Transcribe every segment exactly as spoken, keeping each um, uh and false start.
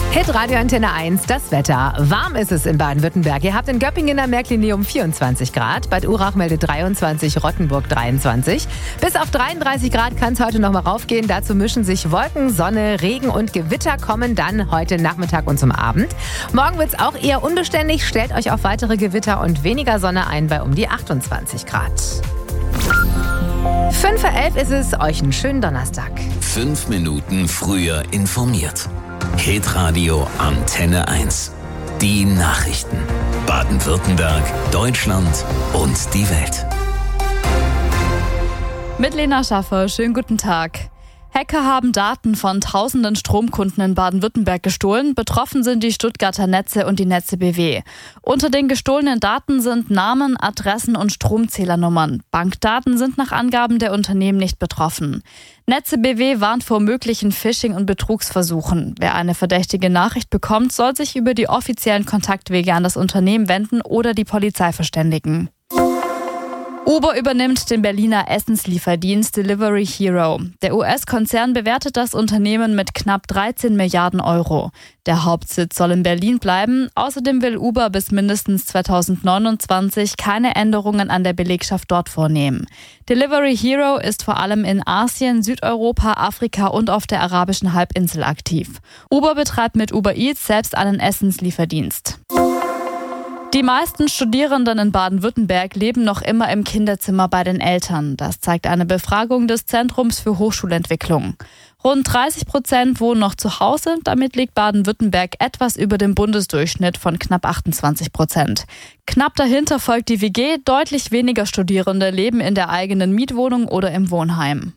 Hitradio Antenne eins, das Wetter. Warm ist es in Baden-Württemberg. Ihr habt in Göppingen am Märklinium vierundzwanzig Grad, Bad Urach meldet dreiundzwanzig, Rottenburg dreiundzwanzig. Bis auf dreiunddreißig Grad kann es heute noch mal raufgehen. Dazu mischen sich Wolken, Sonne, Regen und Gewitter kommen dann heute Nachmittag und zum Abend. Morgen wird es auch eher unbeständig. Stellt euch auf weitere Gewitter und weniger Sonne ein bei um die achtundzwanzig Grad. fünf Uhr elf ist es, euch einen schönen Donnerstag. Fünf Minuten früher informiert. Hitradio Antenne eins. Die Nachrichten. Baden-Württemberg, Deutschland und die Welt. Mit Lena Schaffer, schönen guten Tag. Hacker haben Daten von tausenden Stromkunden in Baden-Württemberg gestohlen. Betroffen sind die Stuttgarter Netze und die Netze B W. Unter den gestohlenen Daten sind Namen, Adressen und Stromzählernummern. Bankdaten sind nach Angaben der Unternehmen nicht betroffen. Netze B W warnt vor möglichen Phishing- und Betrugsversuchen. Wer eine verdächtige Nachricht bekommt, soll sich über die offiziellen Kontaktwege an das Unternehmen wenden oder die Polizei verständigen. Uber übernimmt den Berliner Essenslieferdienst Delivery Hero. Der U S-Konzern bewertet das Unternehmen mit knapp dreizehn Milliarden Euro. Der Hauptsitz soll in Berlin bleiben. Außerdem will Uber bis mindestens zweitausendneunundzwanzig keine Änderungen an der Belegschaft dort vornehmen. Delivery Hero ist vor allem in Asien, Südeuropa, Afrika und auf der arabischen Halbinsel aktiv. Uber betreibt mit Uber Eats selbst einen Essenslieferdienst. Die meisten Studierenden in Baden-Württemberg leben noch immer im Kinderzimmer bei den Eltern. Das zeigt eine Befragung des Zentrums für Hochschulentwicklung. Rund dreißig Prozent wohnen noch zu Hause. Damit liegt Baden-Württemberg etwas über dem Bundesdurchschnitt von knapp achtundzwanzig Prozent. Knapp dahinter folgt die W G. Deutlich weniger Studierende leben in der eigenen Mietwohnung oder im Wohnheim.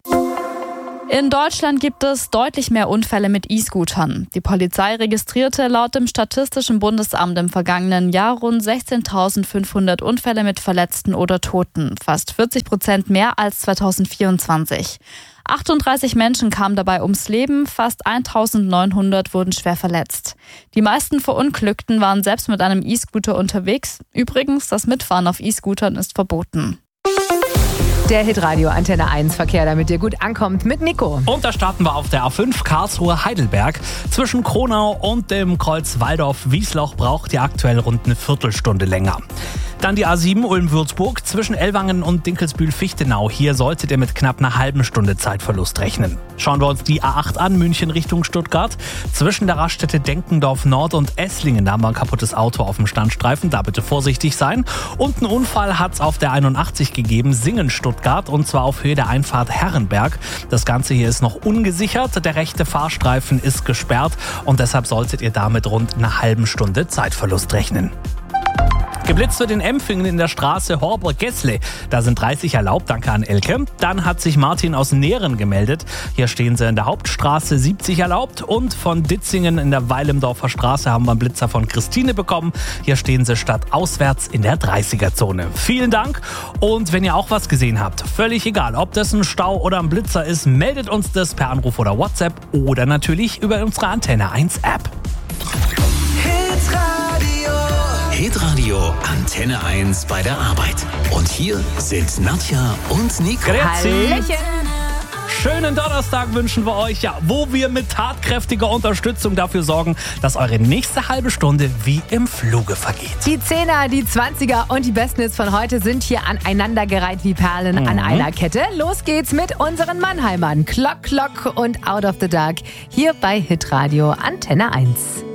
In Deutschland gibt es deutlich mehr Unfälle mit E-Scootern. Die Polizei registrierte laut dem Statistischen Bundesamt im vergangenen Jahr rund sechzehntausendfünfhundert Unfälle mit Verletzten oder Toten, fast vierzig Prozent mehr als zweitausendvierundzwanzig. achtunddreißig Menschen kamen dabei ums Leben, fast eintausendneunhundert wurden schwer verletzt. Die meisten Verunglückten waren selbst mit einem E-Scooter unterwegs. Übrigens, das Mitfahren auf E-Scootern ist verboten. Der Hitradio Antenne eins Verkehr, damit ihr gut ankommt, mit Nico. Und da starten wir auf der A fünf Karlsruhe-Heidelberg. Zwischen Kronau und dem Kreuz Waldorf-Wiesloch braucht ihr aktuell rund eine Viertelstunde länger. Dann die A sieben Ulm-Würzburg zwischen Ellwangen und Dinkelsbühl-Fichtenau. Hier solltet ihr mit knapp einer halben Stunde Zeitverlust rechnen. Schauen wir uns die A acht an, München Richtung Stuttgart. Zwischen der Raststätte Denkendorf Nord und Esslingen, da haben wir ein kaputtes Auto auf dem Standstreifen. Da bitte vorsichtig sein. Und einen Unfall hat es auf der einundachtzig gegeben, Singen-Stuttgart. Und zwar auf Höhe der Einfahrt Herrenberg. Das Ganze hier ist noch ungesichert. Der rechte Fahrstreifen ist gesperrt. Und deshalb solltet ihr damit rund einer halben Stunde Zeitverlust rechnen. Geblitzt wird in Empfingen in der Straße Horber-Gessle. Da sind dreißig erlaubt, danke an Elke. Dann hat sich Martin aus Nähren gemeldet. Hier stehen sie in der Hauptstraße, siebzig erlaubt. Und von Ditzingen in der Weilemdorfer Straße haben wir einen Blitzer von Christine bekommen. Hier stehen sie stadtauswärts in der dreißiger-Zone. Vielen Dank. Und wenn ihr auch was gesehen habt, völlig egal, ob das ein Stau oder ein Blitzer ist, meldet uns das per Anruf oder WhatsApp oder natürlich über unsere Antenne eins App. Hitradio Antenne eins bei der Arbeit. Und hier sind Nadja und Nico. Hallöchen. Schönen Donnerstag wünschen wir euch, ja, wo wir mit tatkräftiger Unterstützung dafür sorgen, dass eure nächste halbe Stunde wie im Fluge vergeht. Die Zehner, die Zwanziger und die Besten Hits von heute sind hier aneinandergereiht wie Perlen mhm. an einer Kette. Los geht's mit unseren Mannheimern. Clock, Clock und Out of the Dark hier bei Hitradio Antenne eins.